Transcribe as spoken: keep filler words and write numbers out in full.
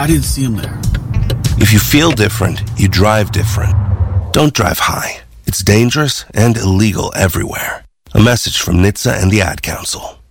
I didn't see him there. If you feel different, you drive different. Don't drive high. It's dangerous and illegal everywhere. A message from N H T S A and the Ad Council.